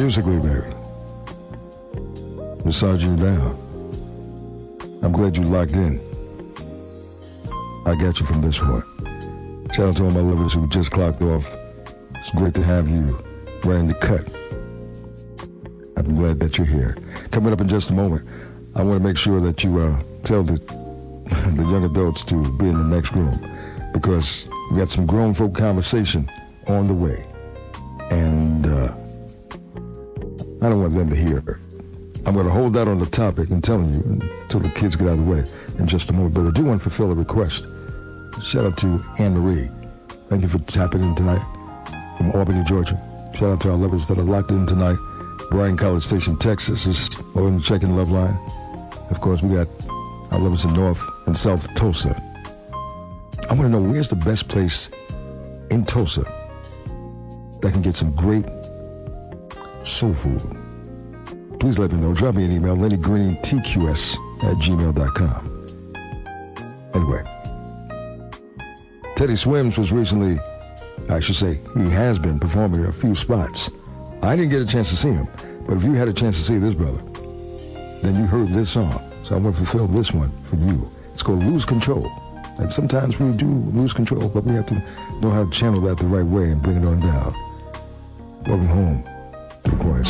musically, baby. Massaging you down. I'm glad you locked in. I got you from this one. Shout out to all my lovers who just clocked off. It's great to have you right in the cut. I'm glad that you're here. Coming up in just a moment, I want to make sure that you tell the young adults to be in the next room, because we got some grown folk conversation on the way. And I don't want them to hear it. I'm going to hold that on the topic and telling you until the kids get out of the way in just a moment. But I do want to fulfill a request. Shout out to Anne Marie. Thank you for tapping in tonight from Albany, Georgia. Shout out to our lovers that are locked in tonight. Bryan College Station, Texas is on the check-in love line. Of course, we got our lovers in North and South Tulsa. I want to know, where's the best place in Tulsa that can get some great soul food? Please let me know. Drop me an email, LennyGreenTQS@gmail.com. Anyway, Teddy Swims was recently, I should say, he has been performing in a few spots. I didn't get a chance to see him, but if you had a chance to see this brother, then you heard this song. So I want to fulfill this one for you. It's called Lose Control. And sometimes we do lose control, but we have to know how to channel that the right way and bring it on down. Welcome home to the choir.